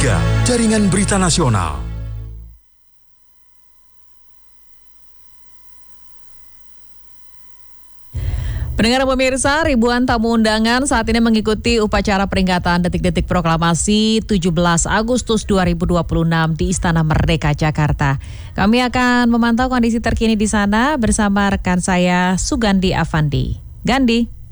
3, Jaringan Berita Nasional. Pendengar pemirsa, ribuan tamu undangan saat ini mengikuti upacara peringatan detik-detik proklamasi 17 Agustus 2026 di Istana Merdeka, Jakarta. Kami akan memantau kondisi terkini di sana bersama rekan saya Sugandi Avandi. Gandi.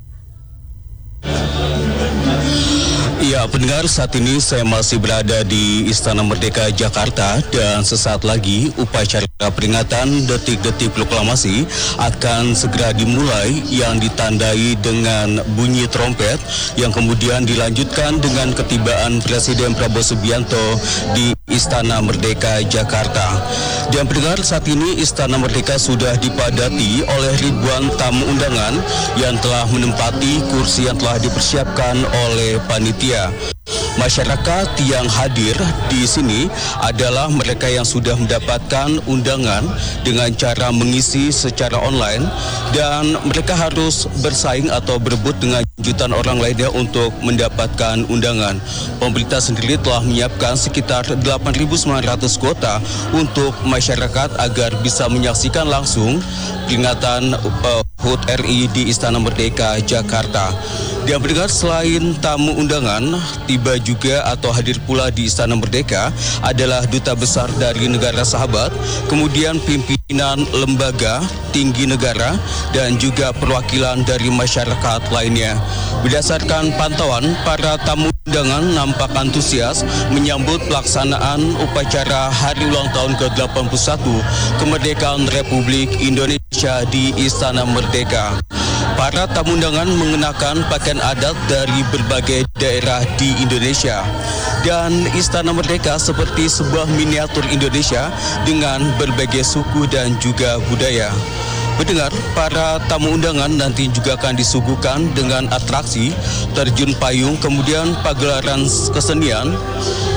Ya, pendengar, saat ini saya masih berada di Istana Merdeka, Jakarta, dan sesaat lagi upacara peringatan detik-detik proklamasi akan segera dimulai yang ditandai dengan bunyi trompet yang kemudian dilanjutkan dengan ketibaan Presiden Prabowo Subianto di Istana Merdeka, Jakarta. Dan pendengar, saat ini Istana Merdeka sudah dipadati oleh ribuan tamu undangan yang telah menempati kursi yang telah dipersiapkan oleh panitia. Masyarakat yang hadir di sini adalah mereka yang sudah mendapatkan undangan dengan cara mengisi secara online, dan mereka harus bersaing atau berebut dengan jutaan orang lainnya untuk mendapatkan undangan. Pemerintah sendiri telah menyiapkan sekitar 8.900 kuota untuk masyarakat agar bisa menyaksikan langsung peringatan HUT RI di Istana Merdeka, Jakarta. Dan pendengar, selain tamu undangan, tiba juga atau hadir pula di Istana Merdeka adalah duta besar dari negara sahabat, kemudian pimpinan lembaga tinggi negara, dan juga perwakilan dari masyarakat lainnya. Berdasarkan pantauan, para tamu undangan nampak antusias menyambut pelaksanaan upacara Hari Ulang Tahun ke-81 Kemerdekaan Republik Indonesia di Istana Merdeka. Para tamu undangan mengenakan pakaian adat dari berbagai daerah di Indonesia. Dan Istana Merdeka seperti sebuah miniatur Indonesia dengan berbagai suku dan juga budaya. Pendengar, para tamu undangan nanti juga akan disuguhkan dengan atraksi terjun payung, kemudian pagelaran kesenian